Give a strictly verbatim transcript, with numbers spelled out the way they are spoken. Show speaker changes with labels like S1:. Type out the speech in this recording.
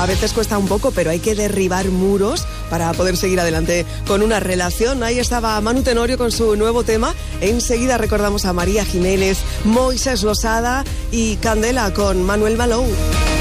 S1: A veces cuesta un poco, pero hay que derribar muros para poder seguir adelante con una relación. Ahí estaba Manu Tenorio con su nuevo tema. Enseguida recordamos a María Jiménez, Moisés Losada y Candela con Manuel Malou.